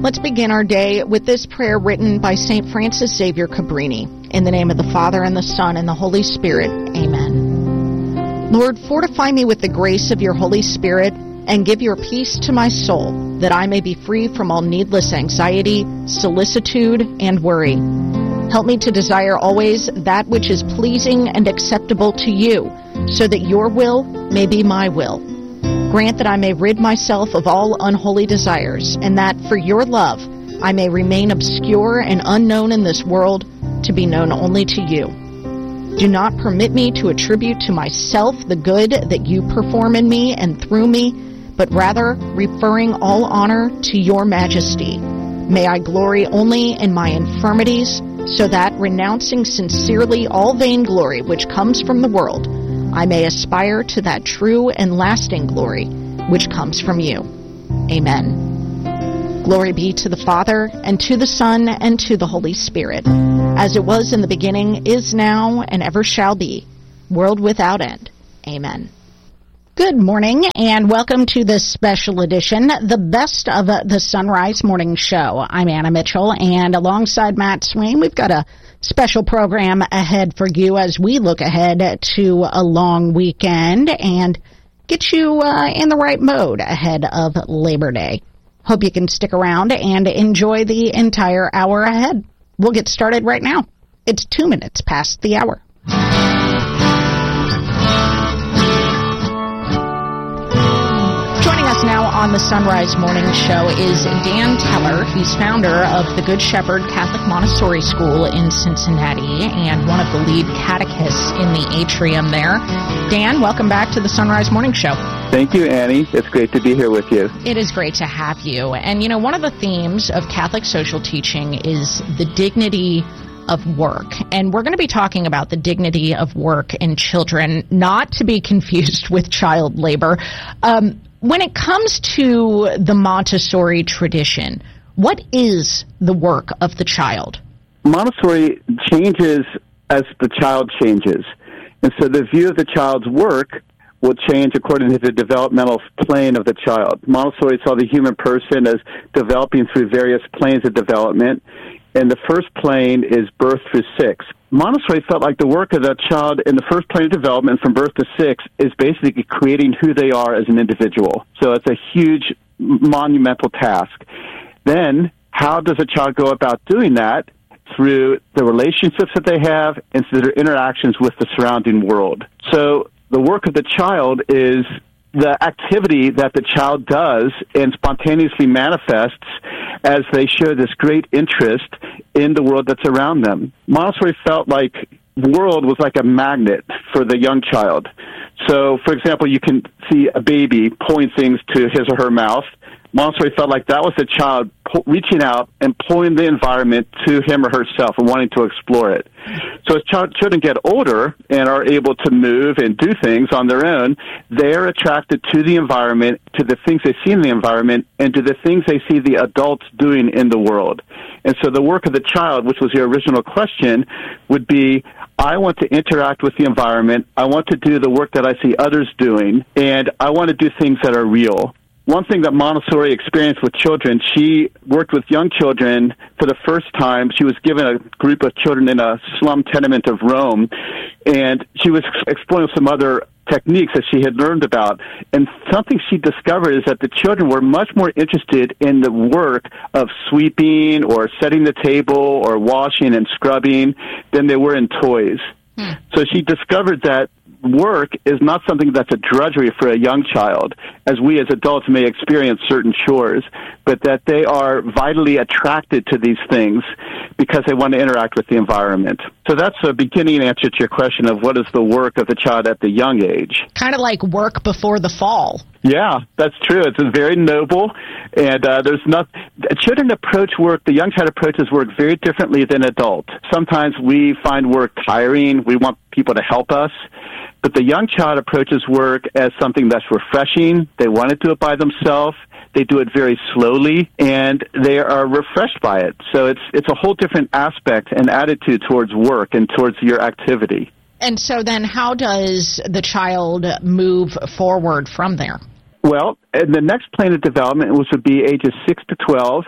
Let's begin our day with this prayer written by St. Francis Xavier Cabrini. In the name of the Father, and the Son, and the Holy Spirit. Amen. Lord, fortify me with the grace of your Holy Spirit, and give your peace to my soul, that I may be free from all needless anxiety, solicitude, and worry. Help me to desire always that which is pleasing and acceptable to you, so that your will may be my will. Grant that I may rid myself of all unholy desires, and that for your love I may remain obscure and unknown in this world, to be known only to you. Do not permit me to attribute to myself the good that you perform in me and through me, but rather referring all honor to your majesty. May I glory only in my infirmities, so that, renouncing sincerely all vainglory which comes from the world, I may aspire to that true and lasting glory which comes from you. Amen. Glory be to the Father, and to the Son, and to the Holy Spirit, as it was in the beginning, is now, and ever shall be, world without end. Amen. Good morning, and welcome to this special edition, the best of the Sunrise Morning Show. I'm Anna Mitchell, and alongside Matt Swain, we've got a special program ahead for you as we look ahead to a long weekend and get you in the right mode ahead of Labor Day. Hope you can stick around and enjoy the entire hour ahead. We'll get started right now. It's 2 minutes past the hour. Now on the Sunrise Morning Show is Dan Teller. He's founder of the Good Shepherd Catholic Montessori School in Cincinnati and one of the lead catechists in the atrium there. Dan, welcome back to the Sunrise Morning Show. Thank you, Annie. It's great to be here with you. It is great to have you. And, you know, one of the themes of Catholic social teaching is the dignity of work. And we're going to be talking about the dignity of work in children, not to be confused with child labor. When it comes to the Montessori tradition, what is the work of the child? Montessori changes as the child changes. And so the view of the child's work will change according to the developmental plane of the child. Montessori saw the human person as developing through various planes of development, and the first plane is birth through 6. Montessori felt like the work of the child in the first plane of development from birth to 6 is basically creating who they are as an individual. So it's a huge, monumental task. Then, how does a child go about doing that? Through the relationships that they have and through their interactions with the surrounding world. So the work of the child is the activity that the child does and spontaneously manifests as they show this great interest in the world that's around them. Montessori felt like the world was like a magnet for the young child. So, for example, you can see a baby pulling things to his or her mouth. Montessori felt like that was the child reaching out and pulling the environment to him or herself and wanting to explore it. So as children get older and are able to move and do things on their own, they're attracted to the environment, to the things they see in the environment, and to the things they see the adults doing in the world. And so the work of the child, which was your original question, would be, I want to interact with the environment, I want to do the work that I see others doing, and I want to do things that are real. One thing that Montessori experienced with children, she worked with young children for the first time. She was given a group of children in a slum tenement of Rome, and she was exploring some other techniques that she had learned about. And something she discovered is that the children were much more interested in the work of sweeping or setting the table or washing and scrubbing than they were in toys. So she discovered that work is not something that's a drudgery for a young child, as we as adults may experience certain chores, but that they are vitally attracted to these things because they want to interact with the environment. So that's a beginning answer to your question of what is the work of the child at the young age. Kind of like work before the fall. Yeah, that's true. It's very noble, and children approach work, the young child approaches work very differently than adult. Sometimes we find work tiring. We want people to help us. But the young child approaches work as something that's refreshing. They want to do it by themselves. They do it very slowly, and they are refreshed by it. So it's a whole different aspect and attitude towards work and towards your activity. And so then how does the child move forward from there? Well, in the next plane of development, which would be ages 6 to 12,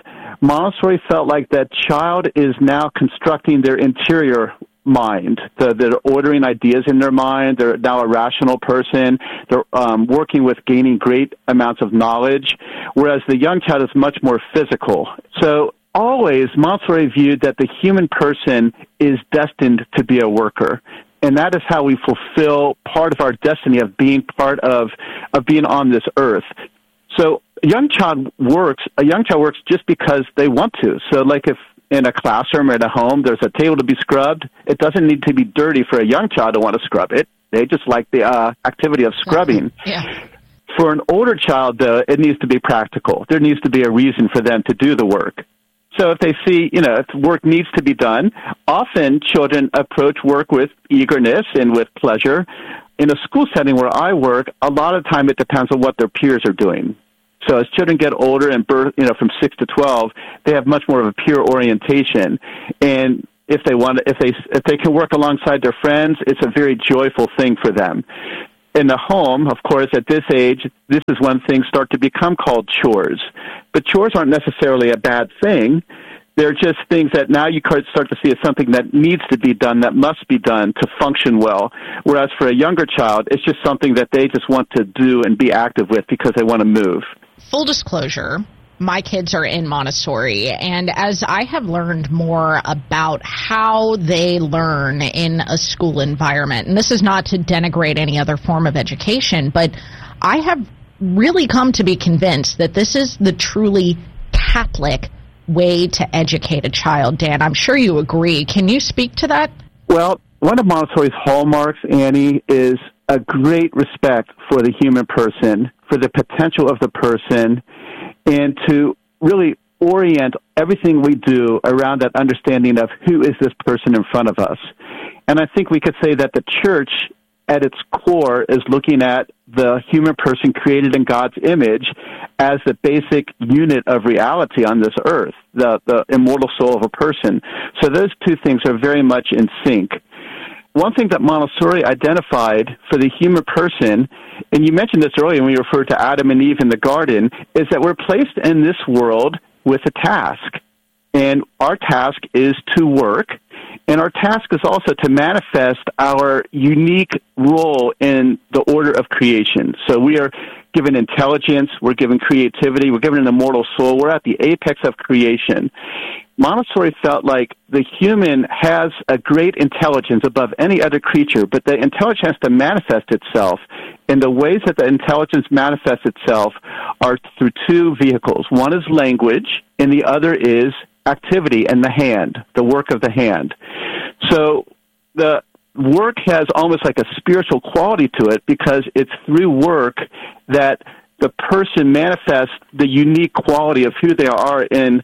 Montessori felt like that child is now constructing their interior mind. They're ordering ideas in their mind. They're now a rational person. They're working with gaining great amounts of knowledge, whereas the young child is much more physical. So always, Montessori viewed that the human person is destined to be a worker. And that is how we fulfill part of our destiny of being part of being on this earth. So a young child works just because they want to. So like if in a classroom or at a home there's a table to be scrubbed, it doesn't need to be dirty for a young child to want to scrub it. They just like the activity of scrubbing. Yeah. For an older child, though, it needs to be practical. There needs to be a reason for them to do the work. So if they see, if work needs to be done, often children approach work with eagerness and with pleasure. In a school setting where I work, a lot of time it depends on what their peers are doing. So as children get older and from 6 to 12, they have much more of a peer orientation. And if they can work alongside their friends, it's a very joyful thing for them. In the home, of course, at this age, this is when things start to become called chores. But chores aren't necessarily a bad thing. They're just things that now you start to see as something that needs to be done, that must be done to function well. Whereas for a younger child, it's just something that they just want to do and be active with because they want to move. Full disclosure, my kids are in Montessori, and as I have learned more about how they learn in a school environment, and this is not to denigrate any other form of education, but I have really come to be convinced that this is the truly Catholic way to educate a child. Dan, I'm sure you agree. Can you speak to that? Well, one of Montessori's hallmarks, Annie, is a great respect for the human person, for the potential of the person, and to really orient everything we do around that understanding of who is this person in front of us. And I think we could say that the church, at its core, is looking at the human person created in God's image as the basic unit of reality on this earth, the immortal soul of a person. So those two things are very much in sync. One thing that Montessori identified for the human person, and you mentioned this earlier when we referred to Adam and Eve in the garden, is that we're placed in this world with a task. And our task is to work, and our task is also to manifest our unique role in the order of creation. So we are given intelligence, we're given creativity, we're given an immortal soul, we're at the apex of creation. Montessori felt like the human has a great intelligence above any other creature, but the intelligence has to manifest itself. And the ways that the intelligence manifests itself are through two vehicles. One is language, and the other is activity and the hand, the work of the hand. So the work has almost like a spiritual quality to it because it's through work that the person manifests the unique quality of who they are in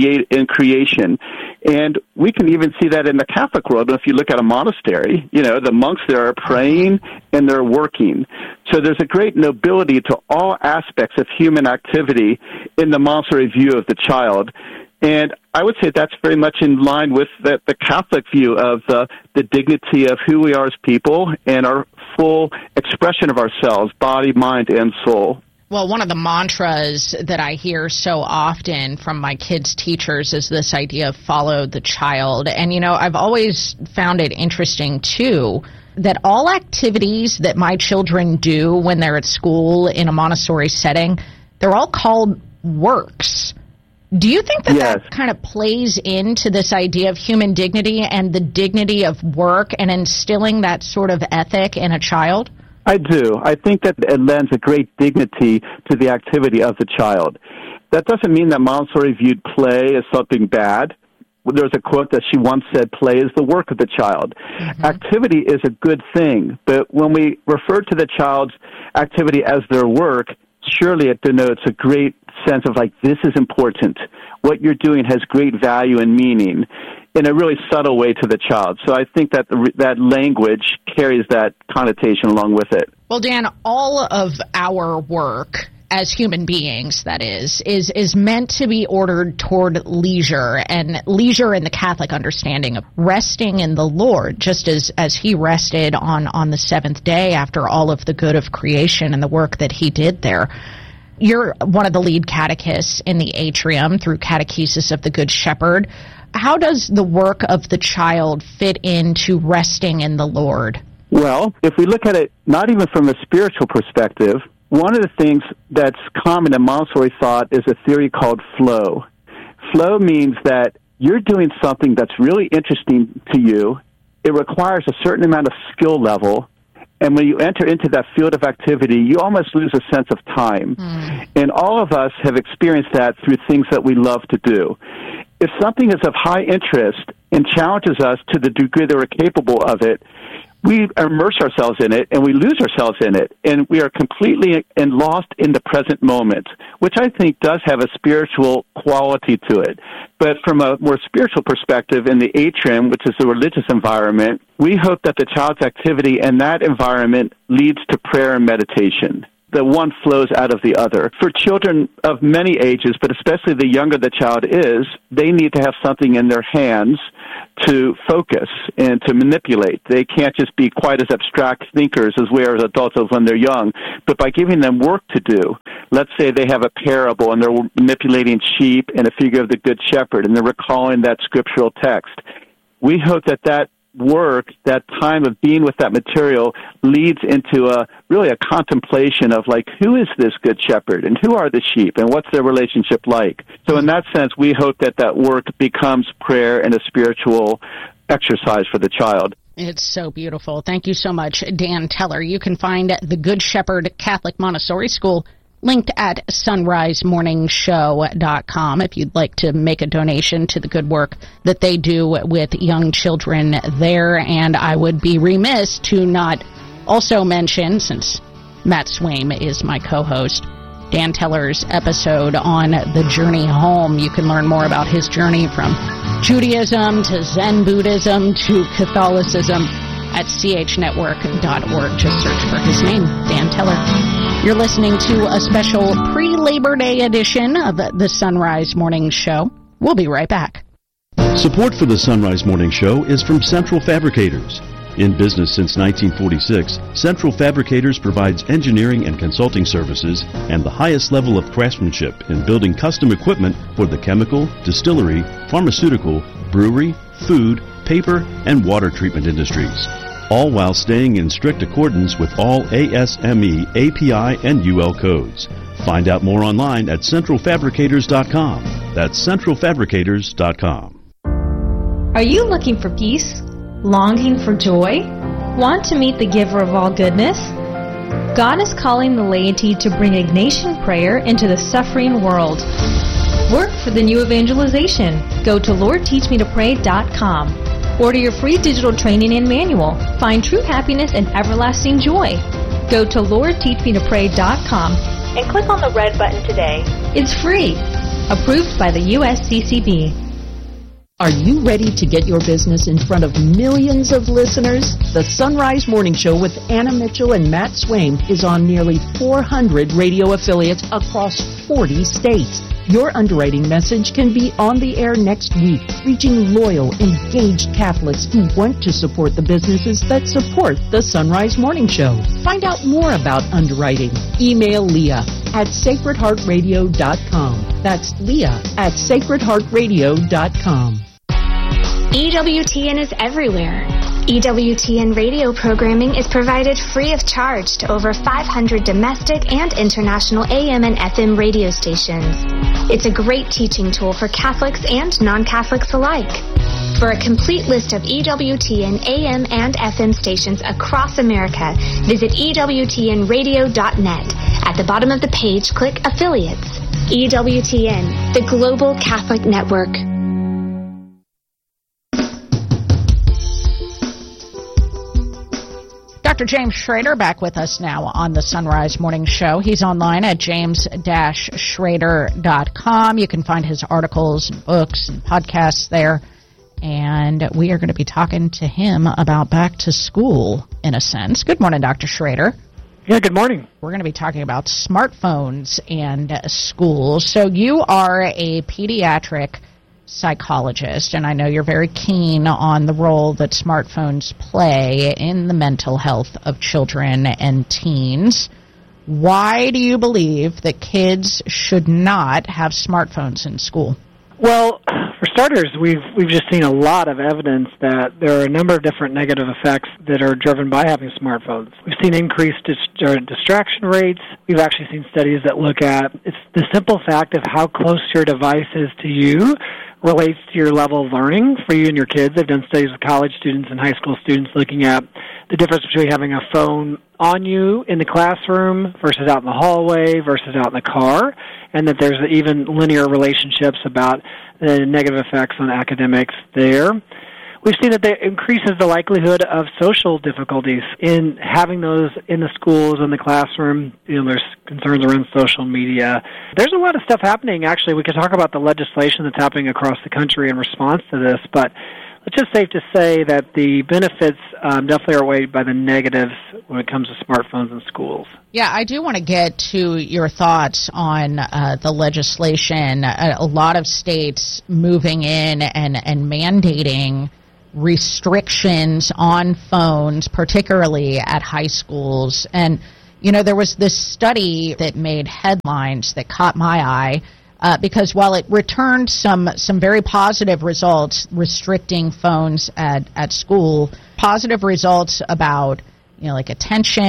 creation. And we can even see that in the Catholic world. If you look at a monastery, the monks there are praying and they're working. So there's a great nobility to all aspects of human activity in the Montessori view of the child. And I would say that's very much in line with the Catholic view of the dignity of who we are as people and our full expression of ourselves, body, mind, and soul. Well, one of the mantras that I hear so often from my kids' teachers is this idea of follow the child. And, I've always found it interesting, too, that all activities that my children do when they're at school in a Montessori setting, they're all called works. Do you think that Yes. that kind of plays into this idea of human dignity and the dignity of work and instilling that sort of ethic in a child? I do. I think that it lends a great dignity to the activity of the child. That doesn't mean that Montessori viewed play as something bad. There's a quote that she once said, play is the work of the child. Mm-hmm. Activity is a good thing, but when we refer to the child's activity as their work, surely it denotes a great sense of this is important. What you're doing has great value and meaning in a really subtle way to the child. So I think that that language carries that connotation along with it. Well, Dan, all of our work as human beings, that is meant to be ordered toward leisure, and leisure in the Catholic understanding of resting in the Lord, just as he rested on the seventh day after all of the good of creation and the work that he did there. You're one of the lead catechists in the atrium through Catechesis of the Good Shepherd. How does the work of the child fit into resting in the Lord? Well, if we look at it not even from a spiritual perspective, one of the things that's common in Montessori thought is a theory called flow. Flow means that you're doing something that's really interesting to you. It requires a certain amount of skill level. And when you enter into that field of activity, you almost lose a sense of time. And all of us have experienced that through things that we love to do. If something is of high interest and challenges us to the degree that we're capable of it, we immerse ourselves in it and we lose ourselves in it. And we are completely and lost in the present moment, which I think does have a spiritual quality to it. But from a more spiritual perspective, in the atrium, which is the religious environment, we hope that the child's activity in that environment leads to prayer and meditation. The one flows out of the other. For children of many ages, but especially the younger the child is, they need to have something in their hands to focus and to manipulate. They can't just be quite as abstract thinkers as we are as adults when they're young. But by giving them work to do, let's say they have a parable and they're manipulating sheep and a figure of the Good Shepherd and they're recalling that scriptural text, we hope that that work, that time of being with that material, leads into a contemplation of, like, who is this Good Shepherd and who are the sheep and what's their relationship like? So in that sense, we hope that that work becomes prayer and a spiritual exercise for the child. It's so beautiful. Thank you so much, Dan Teller. You can find the Good Shepherd Catholic Montessori School linked at sunrisemorningshow.com if you'd like to make a donation to the good work that they do with young children there. And I would be remiss to not also mention, since Matt Swaim is my co-host, Dan Teller's episode on the journey home. You can learn more about his journey from Judaism to Zen Buddhism to Catholicism at chnetwork.org. Just search for his name, Dan Teller. You're listening to a special pre-Labor Day edition of the Sunrise Morning Show. We'll be right back. Support for the Sunrise Morning Show is from Central Fabricators. In business since 1946, Central Fabricators provides engineering and consulting services and the highest level of craftsmanship in building custom equipment for the chemical, distillery, pharmaceutical, brewery, food, paper, and water treatment industries, all while staying in strict accordance with all ASME, API, and UL codes. Find out more online at centralfabricators.com. That's centralfabricators.com. Are you looking for peace? Longing for joy? Want to meet the giver of all goodness? God is calling the laity to bring Ignatian prayer into the suffering world. Work for the new evangelization. Go to LordTeachMeToPray.com. Order your free digital training and manual. Find true happiness and everlasting joy. Go to LordTeachMeToPray.com and click on the red button today. It's free. Approved by the USCCB. Are you ready to get your business in front of millions of listeners? The Sunrise Morning Show with Anna Mitchell and Matt Swaim is on nearly 400 radio affiliates across 40 states. Your underwriting message can be on the air next week, reaching loyal, engaged Catholics who want to support the businesses that support the Sunrise Morning Show. Find out more about underwriting. Email Leah at sacredheartradio.com. That's Leah at sacredheartradio.com. EWTN is everywhere. EWTN radio programming is provided free of charge to over 500 domestic and international AM and FM radio stations. It's a great teaching tool for Catholics and non-Catholics alike. For a complete list of EWTN AM and FM stations across America, visit EWTNradio.net. At the bottom of the page, click Affiliates. EWTN, the Global Catholic Network. Dr. James Schrader back with us now on the Sunrise Morning Show. He's online at james-schrader.com. You can find his articles, and books, and podcasts there. And we are going to be talking to him about back to school, in a sense. Good morning, Dr. Schrader. Yeah, good morning. We're going to be talking about smartphones and schools. So you are a pediatric psychologist, and I know you're very keen on the role that smartphones play in the mental health of children and teens. Why do you believe that kids should not have smartphones in school? Well, for starters, we've just seen a lot of evidence that there are a number of different negative effects that are driven by having smartphones. We've seen increased distraction rates. We've actually seen studies that look at it's the simple fact of how close your device is to you relates to your level of learning for you and your kids. They've done studies with college students and high school students looking at the difference between having a phone on you in the classroom versus out in the hallway versus out in the car, and that there's even linear relationships about the negative effects on academics there. We've seen that it increases the likelihood of social difficulties in having those in the schools, in the classroom. There's concerns around social media. There's a lot of stuff happening, actually. We could talk about the legislation that's happening across the country in response to this, but it's just safe to say that the benefits definitely are outweighed by the negatives when it comes to smartphones in schools. Yeah, I do want to get to your thoughts on the legislation. A lot of states moving in and mandating restrictions on phones, particularly at high schools. And, there was this study that made headlines that caught my eye because while it returned some very positive results restricting phones at school, positive results about, like attention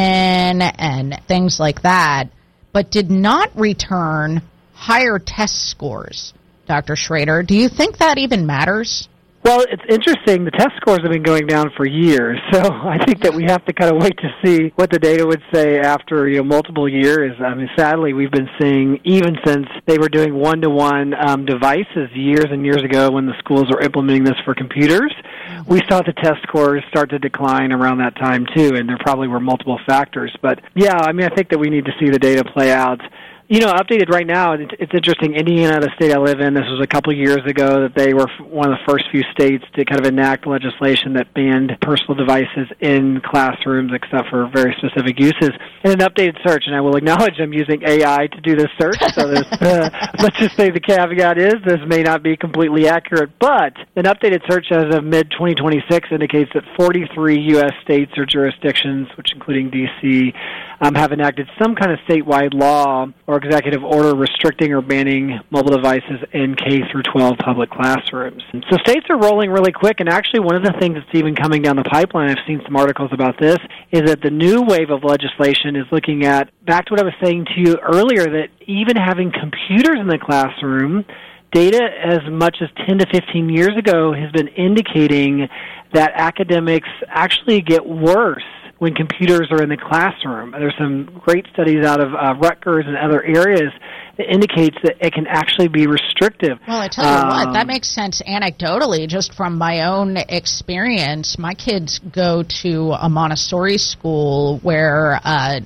and things like that, but did not return higher test scores. Dr. Schrader, do you think that even matters? Well, it's interesting. The test scores have been going down for years, so I think that we have to kind of wait to see what the data would say after multiple years. I mean, sadly, we've been seeing, even since they were doing one-to-one devices years and years ago when the schools were implementing this for computers, we saw the test scores start to decline around that time, too, and there probably were multiple factors. But, yeah, I mean, I think that we need to see the data play out. Updated right now, it's interesting, Indiana, the state I live in, this was a couple of years ago that they were one of the first few states to kind of enact legislation that banned personal devices in classrooms except for very specific uses. And an updated search, and I will acknowledge I'm using AI to do this search, so let's just say the caveat is this may not be completely accurate, but an updated search as of mid-2026 indicates that 43 U.S. states or jurisdictions, which including D.C., have enacted some kind of statewide law or executive order restricting or banning mobile devices in K through 12 public classrooms. So states are rolling really quick, and actually one of the things that's even coming down the pipeline, I've seen some articles about this, is that the new wave of legislation is looking at, back to what I was saying to you earlier, that even having computers in the classroom, data as much as 10 to 15 years ago has been indicating that academics actually get worse when computers are in the classroom. There's some great studies out of Rutgers and other areas that indicates that it can actually be restrictive. Well, I tell you what, that makes sense anecdotally, just from my own experience. My kids go to a Montessori school where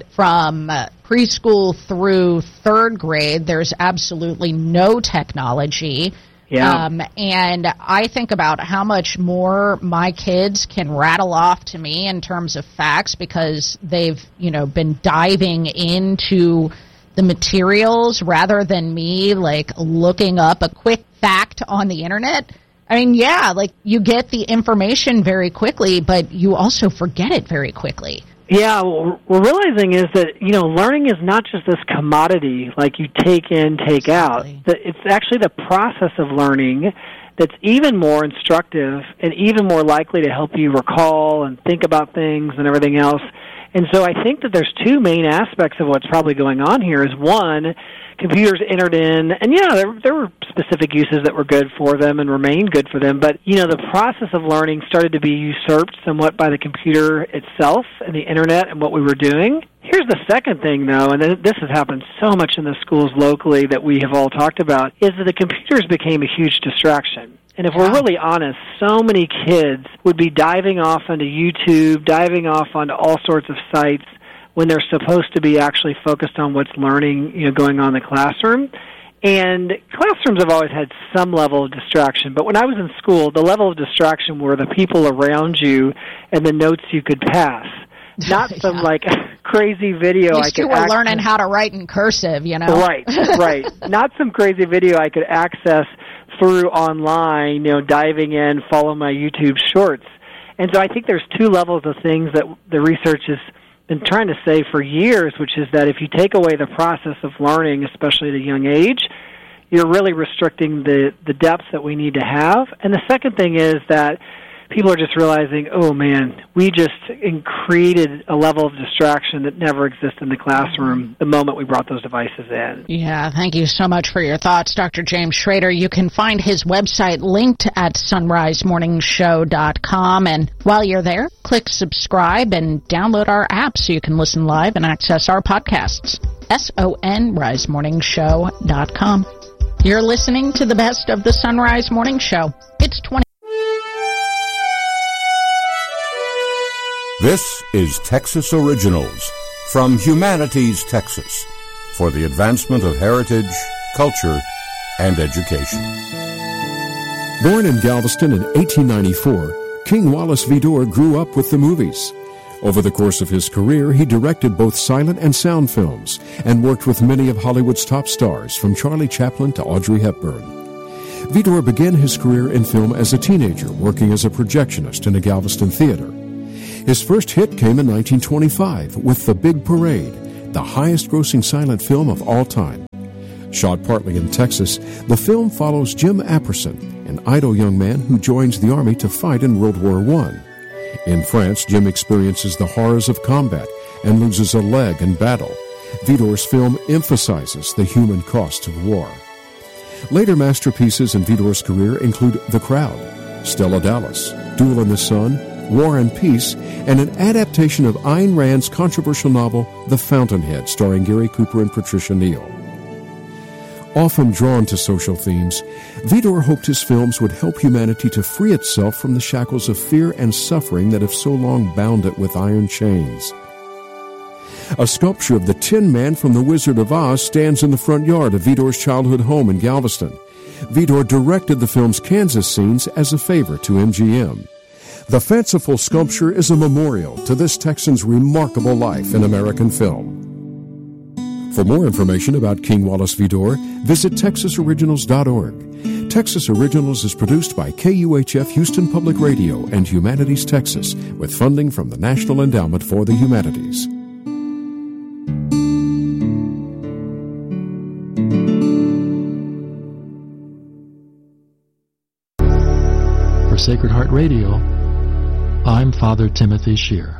from preschool through third grade, there's absolutely no technology. Yeah. And I think about how much more my kids can rattle off to me in terms of facts because they've, been diving into the materials rather than me, looking up a quick fact on the internet. I mean, yeah, you get the information very quickly, but you also forget it very quickly. Yeah, what we're realizing is that, learning is not just this commodity like you take in, take out. It's actually the process of learning that's even more instructive and even more likely to help you recall and think about things and everything else. And so I think that there's two main aspects of what's probably going on here. Is one, computers entered in, and there were specific uses that were good for them and remain good for them, but the process of learning started to be usurped somewhat by the computer itself and the internet and what we were doing. Here's the second thing, though, and this has happened so much in the schools locally that we have all talked about, is that the computers became a huge distraction. And if we're really honest, so many kids would be diving off onto YouTube, diving off onto all sorts of sites when they're supposed to be actually focused on what's learning, going on in the classroom. And classrooms have always had some level of distraction, but when I was in school, the level of distraction were the people around you and the notes you could pass. Not some crazy video. At least you were learning how to write in cursive, Right. Not some crazy video I could access through online, diving in, follow my YouTube shorts. And so I think there's two levels of things that the research is been trying to say for years, which is that if you take away the process of learning, especially at a young age, you're really restricting the depths that we need to have. And the second thing is that people are just realizing, oh man, we just created a level of distraction that never existed in the classroom the moment we brought those devices in. Yeah, thank you so much for your thoughts, Dr. James Schrader. You can find his website linked at sunrisemorningshow.com. And while you're there, click subscribe and download our app so you can listen live and access our podcasts. sonrisemorningshow.com. You're listening to the best of the Sunrise Morning Show. It's 20. This is Texas Originals from Humanities, Texas, for the advancement of heritage, culture, and education. Born in Galveston in 1894, King Wallace Vidor grew up with the movies. Over the course of his career, he directed both silent and sound films and worked with many of Hollywood's top stars, from Charlie Chaplin to Audrey Hepburn. Vidor began his career in film as a teenager, working as a projectionist in a Galveston theater. His first hit came in 1925 with The Big Parade, the highest-grossing silent film of all time. Shot partly in Texas, the film follows Jim Apperson, an idle young man who joins the Army to fight in World War I. In France, Jim experiences the horrors of combat and loses a leg in battle. Vidor's film emphasizes the human cost of war. Later masterpieces in Vidor's career include The Crowd, Stella Dallas, Duel in the Sun, War and Peace, and an adaptation of Ayn Rand's controversial novel The Fountainhead, starring Gary Cooper and Patricia Neal. Often drawn to social themes, Vidor hoped his films would help humanity to free itself from the shackles of fear and suffering that have so long bound it with iron chains. A sculpture of the Tin Man from The Wizard of Oz stands in the front yard of Vidor's childhood home in Galveston. Vidor directed the film's Kansas scenes as a favor to MGM. The fanciful sculpture is a memorial to this Texan's remarkable life in American film. For more information about King Wallace Vidor, visit TexasOriginals.org. Texas Originals is produced by KUHF Houston Public Radio and Humanities Texas, with funding from the National Endowment for the Humanities. For Sacred Heart Radio, I'm Father Timothy Shear.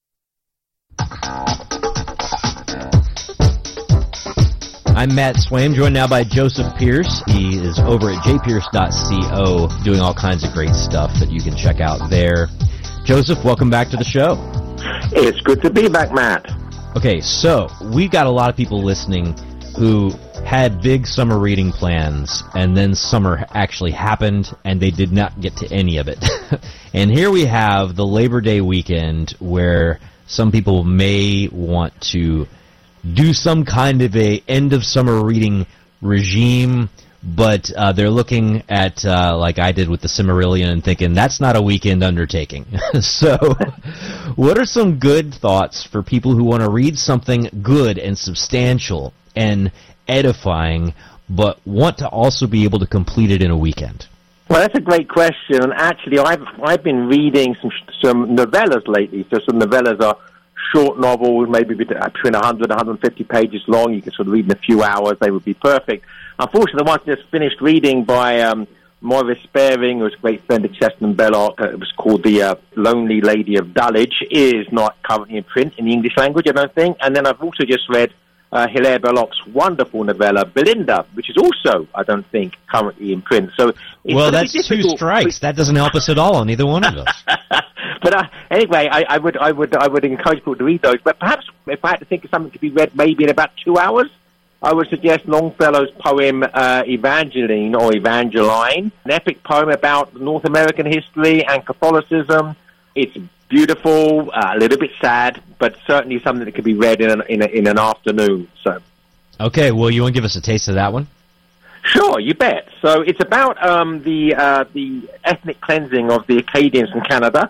I'm Matt Swaim, joined now by Joseph Pierce. He is over at jpierce.co doing all kinds of great stuff that you can check out there. Joseph, welcome back to the show. It's good to be back, Matt. Okay, so we've got a lot of people listening who had big summer reading plans, and then summer actually happened, and they did not get to any of it. And here we have the Labor Day weekend, where some people may want to do some kind of a end-of-summer reading regime, but they're looking at, like I did with the Silmarillion, and thinking, that's not a weekend undertaking. So what are some good thoughts for people who want to read something good and substantial and edifying, but want to also be able to complete it in a weekend? Well, that's a great question. And actually, I've been reading some novellas lately. So some novellas are short novels, maybe between 100 and 150 pages long. You can sort of read in a few hours. They would be perfect. Unfortunately, the one I just finished reading by Maurice Spearing, who was a great friend of Chesterton Belloc, it was called The Lonely Lady of Dulwich, is not currently in print in the English language, I don't think. And then I've also just read Hilaire Belloc's wonderful novella, Belinda, which is also, I don't think, currently in print. So well, that's two strikes. That doesn't help us at all on either one of those. But anyway, I would encourage people to read those. But perhaps if I had to think of something to be read maybe in about 2 hours, I would suggest Longfellow's poem Evangeline or Evangeline, an epic poem about North American history and Catholicism. It's beautiful, a little bit sad, but certainly something that could be read in an afternoon. So, okay, well, you want to give us a taste of that one? Sure, you bet. So it's about the ethnic cleansing of the Acadians in Canada,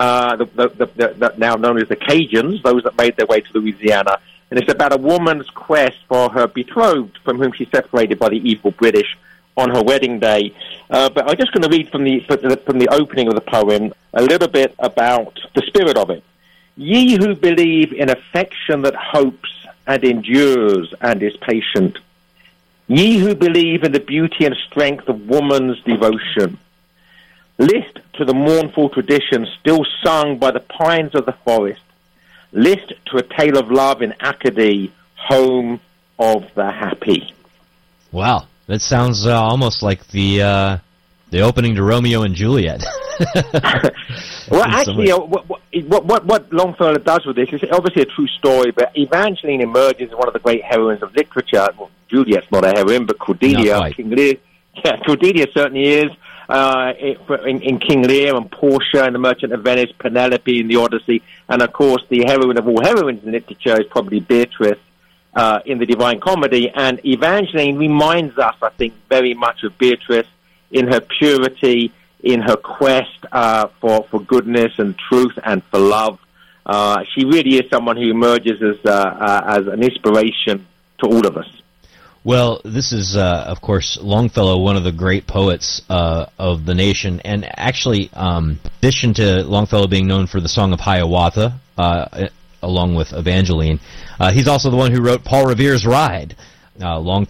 the now known as the Cajuns, those that made their way to Louisiana. And it's about a woman's quest for her betrothed, from whom she's separated by the evil British on her wedding day. But I'm just going to read from the opening of the poem a little bit about the spirit of it. Ye who believe in affection that hopes and endures and is patient. Ye who believe in the beauty and strength of woman's devotion. List to the mournful tradition still sung by the pines of the forest. List to a tale of love in Acadie, home of the happy. Wow, that sounds almost like the opening to Romeo and Juliet. Well, actually, what Longfellow does with this is obviously a true story, but Evangeline emerges as one of the great heroines of literature. Well, Juliet's not a heroine, but Cordelia, King Lear, Cordelia certainly is. In King Lear and Portia in The Merchant of Venice, Penelope in the Odyssey, and of course the heroine of all heroines in literature is probably Beatrice in the Divine Comedy. And Evangeline reminds us, I think, very much of Beatrice in her purity, in her quest for goodness and truth and for love. She really is someone who emerges as an inspiration to all of us. Well, this is, of course, Longfellow, one of the great poets of the nation, and actually, in addition to Longfellow being known for the Song of Hiawatha, along with Evangeline, he's also the one who wrote Paul Revere's Ride. Longfellow